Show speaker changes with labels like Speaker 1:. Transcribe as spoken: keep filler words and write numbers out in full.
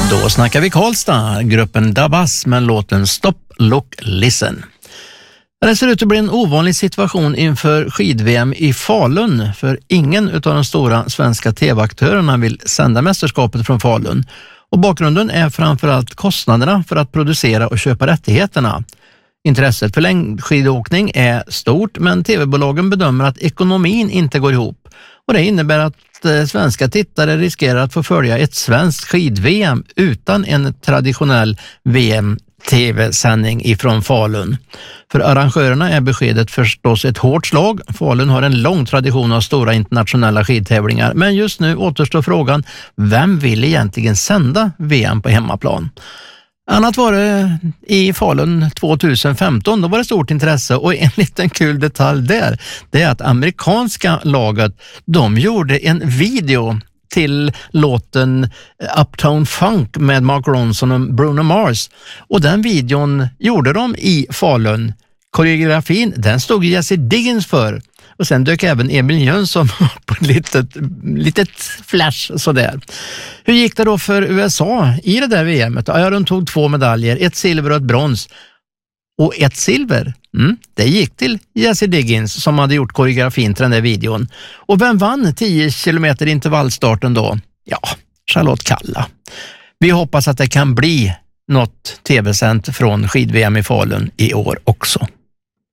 Speaker 1: Då snackar vi Karlstad, gruppen Dabas med låten Stop, Look, Listen. Det ser ut att bli en ovanlig situation inför skid-V M i Falun, för ingen av de stora svenska tv-aktörerna vill sända mästerskapet från Falun. Och bakgrunden är framförallt kostnaderna för att producera och köpa rättigheterna. Intresset för längdskidåkning är stort, men tv-bolagen bedömer att ekonomin inte går ihop. Och det innebär att svenska tittare riskerar att få följa ett svenskt skid-V M utan en traditionell V M-tv-sändning ifrån Falun. För arrangörerna är beskedet förstås ett hårt slag. Falun har en lång tradition av stora internationella skidtävlingar, men just nu återstår frågan: vem vill egentligen sända V M på hemmaplan? Annat var det i Falun tjugohundrafemton, då var det stort intresse, och en liten kul detalj där, det är att amerikanska laget, de gjorde en video till låten Uptown Funk med Mark Ronson och Bruno Mars, och den videon gjorde de i Falun. Koreografin, den stod Jesse Diggins för. Och sen dök även Emil Jönsson på ett litet, litet flash sådär. Hur gick det då för U S A i det där V M:et? Ja, de tog två medaljer, ett silver och ett brons. Och ett silver, mm, det gick till Jesse Diggins som hade gjort koreografin till den där videon. Och vem vann tio kilometer intervallstarten då? Ja, Charlotte Kalla. Vi hoppas att det kan bli något tv-sänt från skid-V M i Falun i år också.